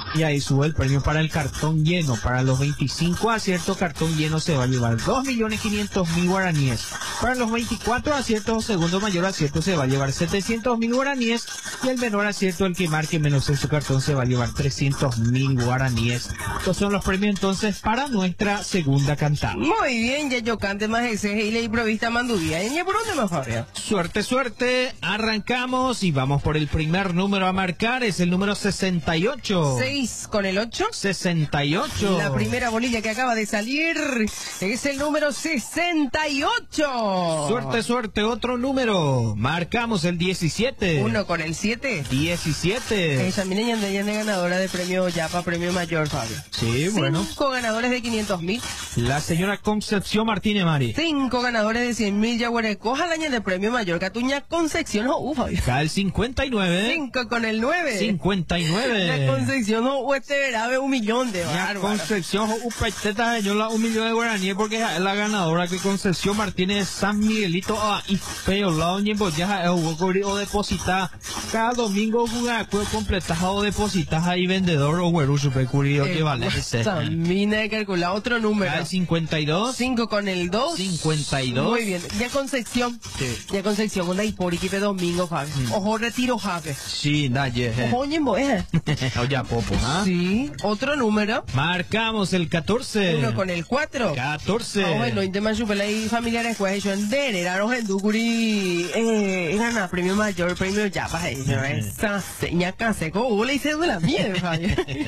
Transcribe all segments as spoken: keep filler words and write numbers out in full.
Y ahí sube el premio para el cartón lleno. Para los veinticinco aciertos, cartón lleno se va a llevar dos millones quinientos mil guaraníes. Para los veinticuatro aciertos, segundo mayor acierto, se va a llevar setecientos mil guaraníes. Y el menor acierto, el que marque menos en su cartón, se va a llevar trescientos mil guaraníes. Estos son los premios entonces para nuestra segunda cantada. Muy bien, ya yo cante más ese y le improvista mandubía. ¿Y por dónde más, Fabio? Suerte, suerte. Arrancamos y vamos por el primer número a marcar. Es el número sesenta y ocho. seis con el ocho. sesenta y ocho. La primera bolilla que acaba de salir es el número sesenta y ocho. Suerte, suerte. Otro número. Marcamos el diecisiete. Uno con el siete. diecisiete. Esa miren ya es ganadora de premio Yapa, premio mayor, Fabio. Sí, bueno. Cinco ganadores de quinientos mil. La señora Concepción Martínez Mari. Cinco ganadores de cien mil. Yaguareco, Jalaña de premio mayor. Catuña Concepción, oh, Fabio. Acá el cincuenta y nueve. Cinco con el nueve. cincuenta y nueve. La Concepción, oh, Hueste Verave, un millón de La bárbaros. Concepción Upeteta, yo la un millón de guaraníes porque es la ganadora que Concepción Martínez San Miguelito ah, y feo la oñembo ya es o depositar cada domingo jugar completas o depositas ahí vendedor o güero super curioso que vale ese. Mina de calcular otro número. Al cincuenta y dos. Cinco con el dos. cincuenta y dos. Muy bien. Ya Concepción. Sí. Ya Concepción, una hipórica de domingo, Fabio. Mm. Ojo, retiro, Jafe. Sí, daye. Ojo, oñembo, eh. Oye, popo, ¿ah? Sí. Otro número. Marcamos el catorce. Uno con el cuatro. catorce. Ah, bueno, Intema Chupela y familiares pues yo en Dereraros en Ducuri eh gana premio mayor, premio Yapa, esa seña caseco, hubo le hice de la mierda.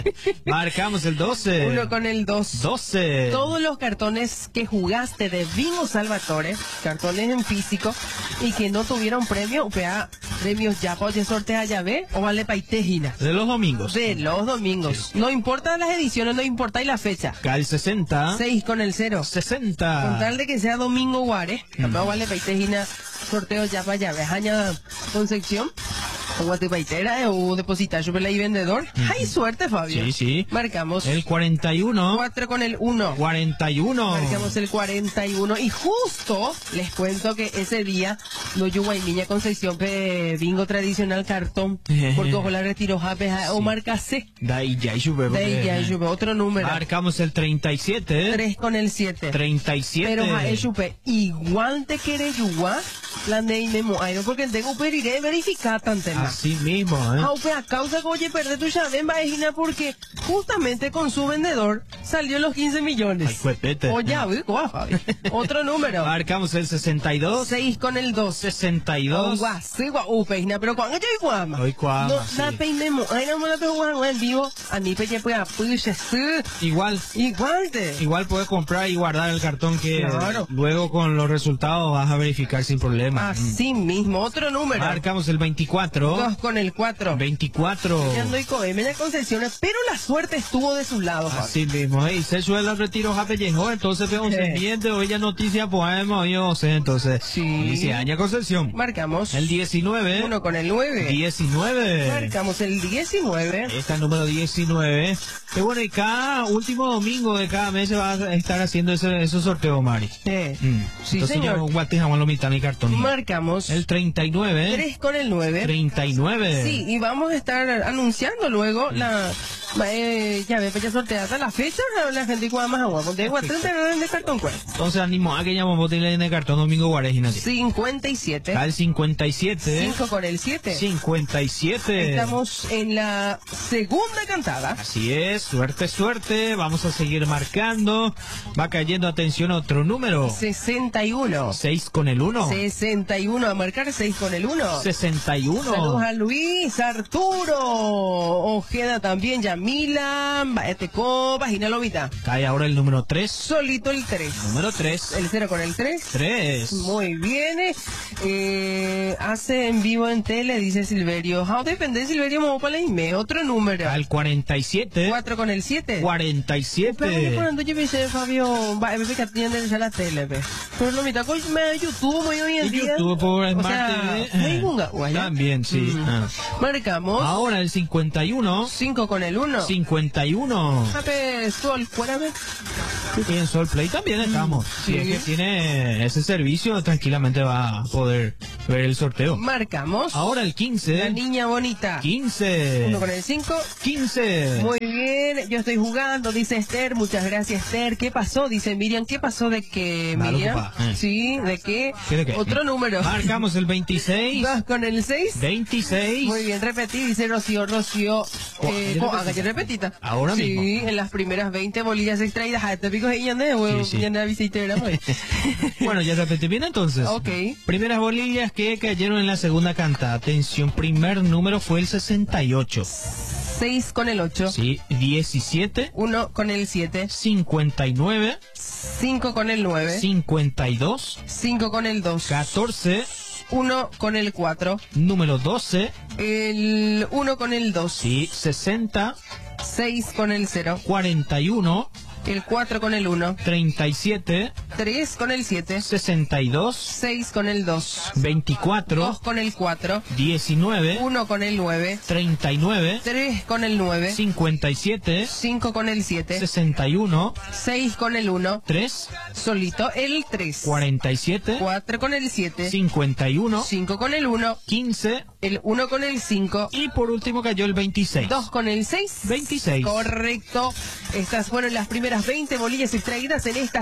Marcamos el doce. Uno con el dos. doce. Todos los cartones que jugaste de Bingo Salvatore, cartones en físico, y que no tuvieron premio, o sea, premios Yapa, o sortea llave, o vale paitejina. De los domingos. De los domingos. Sí. No importa las ediciones, no importa y la fecha. Cal sesenta. seis con el cero. sesenta. Con tal de que sea domingo guare, capaz vale paitejina, sorteo ya para llave, aña Concepción, o guatepaitera, o depositar sobre la y vendedor. ¡Ay, suerte, Fabio! Sí, sí. Marcamos El cuarenta y uno. cuatro con el uno. cuarenta y uno. Marcamos el cuarenta y uno. Y justo les cuento que ese día no Yuguaimiña Concepción pe bingo tradicional cartón. Porque ojo la retiro jape o marca C. De ahí ya y sube. De ahí ya y sube. Otro número. Marcamos el treinta y siete. tres con el siete. treinta y siete. Pero ja, el chupe, igual te quiere yugar la neime moairo porque tengo que ir a verificar tantela. Así mismo, ¿eh? Aupe, a causa que oye perder tu llave en Bajina porque justamente con su vendedor salió los quince millones. Ay, cuepete. Oye, uy, guau, otro número. Marcamos el sesenta y dos. seis con el dos. sesenta y dos. Guau, sí, guau, uh, peina, pero cuando yo y guama. Hoy cuama, No, sí. la peinemo, ay, no me la pego guau, en vivo. A mí peche pues a puche, sí. Igual. Igual te. Igual puedes comprar y guardar el cartón que Claro. luego con los resultados vas a verificar sin problema. Así mismo, otro número. Marcamos el veinticuatro. Dos con el cuatro. veinticuatro. Ya ando y coeme las concesiones, pero la suerte estuvo de su lado, Fabio. Así mismo, ¿eh? Y se suele el retiro jape llegó, entonces veo un Sí. siguiente, hoy ya noticia, poema, yo sé, entonces. Sí. Dice Aña Concepción. Marcamos. El diecinueve. Uno con el nueve. diecinueve. Marcamos el diecinueve. Esta es el número diecinueve. Que bueno, y cada último domingo de cada mes se va a estar haciendo ese, esos sorteos, Mari. Eh, Mm. Sí, Entonces señor. yo guatejamos la mitad de mi cartón. Marcamos. El treinta y nueve. tres con el nueve. treinta y nueve. Sí, y vamos a estar anunciando luego la eh, ya ve, ya sorteada la fecha, la, la gente cuando más agua, porque igual treinta y nueve de cartón cuál. Entonces animo a que llamamos de de cartón domingo guarejina. cincuenta y siete. Al cincuenta y siete. cinco con el siete. cincuenta y siete. Estamos en la segunda cantada. Así es, suerte, suerte. Vamos a seguir marcando. Va cayendo, atención, otro número. sesenta y uno. seis con el uno. sesenta y uno, a marcar seis con el uno. sesenta y uno. Saludos a Luis, Arturo, Ojeda también, Yamila, Baeteco, Vagina Lomita. Cae ahora el número tres. Solito el tres. Número tres. El cero con el tres. tres. Muy bien. Eh, hace en vivo en tele, dice Silverio. How depende, Silverio, me voy para la email. Otro número. Al cuarenta y siete. cuatro con el siete. cuarenta y Pero siete. cuando yo me dice, Fabio, va, me que tiene de la tele, ve. Pero lo mitad con YouTube muy hoy en Y día. YouTube por O Smart sea, T V. Facebook, guaya. También, sí. Mm. Ah. Marcamos. Ahora el cincuenta y uno. cinco con el uno. cincuenta y uno. Jape, sol, cuérame. Y en Sol Play también estamos. Si es que tiene ese servicio, tranquilamente va a poder ver el sorteo. Marcamos. Ahora el quince. La niña bonita. quince. Uno con el cinco. quince. Muy bien, yo estoy jugando, dice Esther. Muchas gracias, Esther. ¿Qué pasó? Dice Miriam. ¿Qué pasó de qué, Mal Miriam? ocupada. Eh. Sí, ¿de qué? ¿Qué de qué? Otro número. Marcamos el veintiséis. Dos con el seis. veintiséis. Muy bien, repetí, dice Rocío, Rocío. Eh, ¿Cómo? haga que repetita. Ahora sí, mismo. Sí, en las primeras veinte bolillas extraídas. A este pico de ella, ¿no? Sí, sí. Ya no visité, ¿verdad? Bueno, ya repetí bien entonces. Ok. Primeras bolillas que cayeron en la segunda cantada. Atención, primer número fue el sesenta y ocho. seis con el ocho. Sí, diecisiete. uno con el siete. cincuenta y nueve. cinco con el nueve. cincuenta y dos. cinco con el dos. catorce. uno con el cuatro. Número doce. El uno con el dos. Sí, sesenta. seis con el cero. cuarenta y uno. El cuatro con el uno. treinta y siete. tres con el siete. sesenta y dos. seis con el dos. veinticuatro. dos con el cuatro. diecinueve. uno con el nueve. treinta y nueve. tres con el nueve. cincuenta y siete. cinco con el siete. sesenta y uno. seis con el uno. tres. Solito el tres. cuarenta y siete. cuatro con el siete. cincuenta y uno. cinco con el uno. quince. El uno con el cinco. Y por último cayó el veintiséis. dos con el seis. veintiséis. Correcto. Estas fueron las primeras veinte bolillas extraídas en esta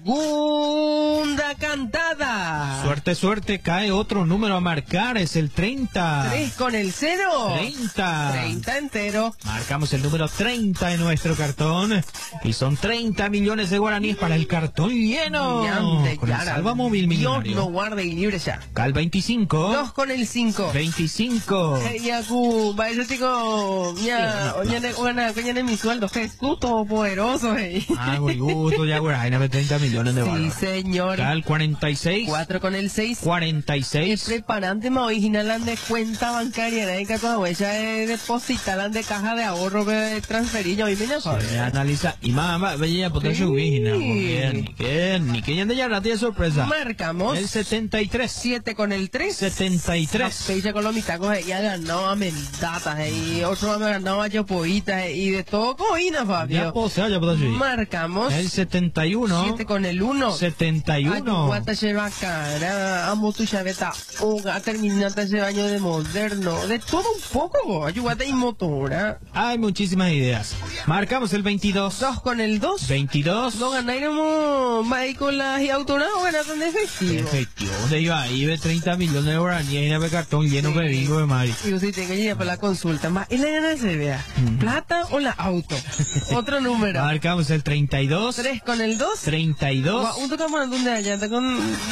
segunda cantada. Suerte, suerte, cae otro número a marcar, es el treinta. tres con el cero. treinta. treinta entero. Marcamos el número treinta en nuestro cartón. Y son treinta millones de guaraníes para el cartón lleno. Llante, Con el Clara. Salva Móvil Dios millonario. no guarde y libre ya. Cal veinticinco. dos con el cinco. veinticinco. Hey, Yaku, va eso chico, ya, ya ne, bueno, que ya ne mi sueldo, Jesús todopoderoso, hey. Ah, muy gusto, ya guaraníes, treinta millones de Sí, guaraníes. señor. Cal cuarenta y seis. cuatro con el seis. cuarenta y El seis. preparante más original de cuenta bancaria, de que toda huella de depositar de caja de ahorro, de transferir, y mira, Se analiza y más, más, veía por Sí. su vigina, muy bien, ni que, ni que ya de ya tiene sorpresa. marcamos. El setenta y tres. siete con el tres. setenta y tres. Fecha con los mitacos, ya ganó a mendatas, y otro me ganó a yopoitas, y de todo coina, Ya Fabio. posee, ya puedo seguir. Marcamos. El setenta y uno. siete con el uno. setenta y uno. Guata lleva cara, amo tu chaveta, hoga, terminata ese baño de moderno, de todo un poco, ayúdate y motora. Hay muchísimas ideas. Marcamos el veintidós. dos con el dos. veintidós. No ganáramos más con las y autoras o ganaron de efectivo. Efectivo. De iba ahí de treinta millones de guaraníes en el cartón lleno de bingo de Mari. Y usted tenga que ir para la consulta. Más, ¿es la gana se vea? ¿Plata o la auto? Otro número. Marcamos el treinta y dos. tres con el dos. treinta y dos. Un tocamos donde allá, está con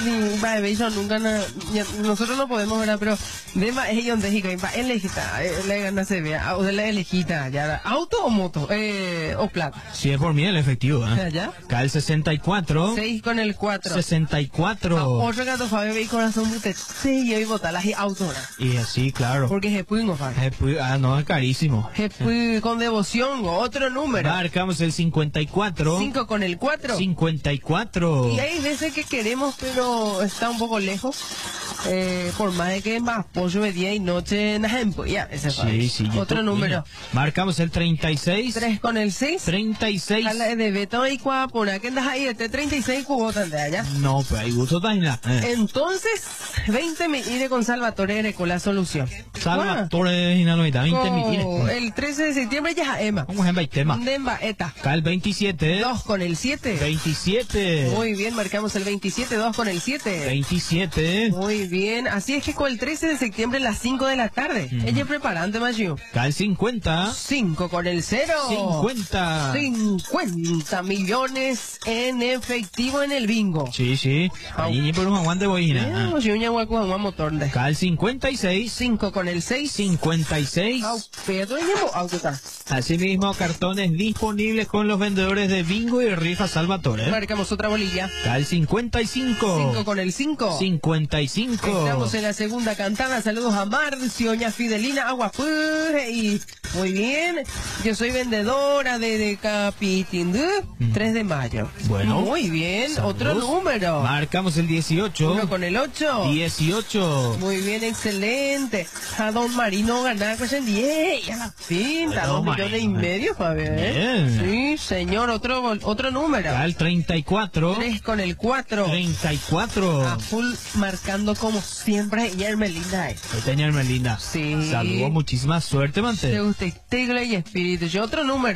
va de yo nunca na- ya- nosotros no podemos ver, pero de más es donde diga, va elegita, la gana se vea, o de la elegita, ya auto o moto, eh, o plata. Si es por mí el efectivo, ¿eh? ¿Allá? Cal sesenta y cuatro. seis con el cuatro. sesenta y cuatro. Otro gato Fabio ve corazón de seis y hoy botar las autora. Y así, claro. Porque se puede Fabio. Eh, pues, Ah, no, es carísimo. Se puede con devoción, otro número. Marcamos el cincuenta y cuatro. cinco con el cuatro. cincuenta y cuatro. Y hay veces que queremos, pero está un poco lejos. Eh, por más de que más pollo de día y noche, nada, ya, ese Sí, fue. sí. yo Otro to- número. Marcamos el treinta y seis. tres con el seis. treinta y seis. A la de Beto y Cuapona, que andas ahí, este treinta y seis cubotas de allá. No, pero hay gusto también. Eh. Entonces, veinte me iré con Salvatore con la solución. Salvatore Hinanoita, veinte Con mil. el trece de septiembre ya Emma. Vamos en el tema. Demba eta. Cal veintisiete. dos con el siete. veintisiete. Muy bien, marcamos el veintisiete, dos con el siete. veintisiete. Muy bien, así es que con el trece de septiembre a las cinco de la tarde. Ella preparante, Mayu. Cal cincuenta. cinco con el cero. cincuenta. cincuenta millones en efectivo en el bingo. Sí, sí. Allí por un aguante boina. Vamos, yo ya voy con un motor de Cal cincuenta y seis. cinco con el seis. cincuenta y seis. Au, Pedro, ya voy a autar. Asimismo, cartones disponibles con los vendedores de bingo y rifa Salvatore. Marcamos otra bolilla. Cal cincuenta y cinco. cinco con el cinco. cincuenta y cinco. Estamos en la segunda cantada. Saludos a Marcio, ña Fidelina, Aguapure y muy bien. Yo soy vendedora de, de Capitindú, tres de mayo. Bueno. Muy bien. Saludos. Otro número. Marcamos el dieciocho. Uno con el ocho. dieciocho. Muy bien, excelente. a Don Marino ganar pues en diez y a la pinta, dos millones y medio, Fabián. ¿Eh? Sí, señor, otro gol, otro número. Al treinta y cuatro. tres con el cuatro. treinta y cuatro. A full marcando como siempre y Hermelinda. Ahí Hermelinda. Sí. Saludos, muchísima suerte, Mantel. De usted, Tegle y Espíritu. Y otro número.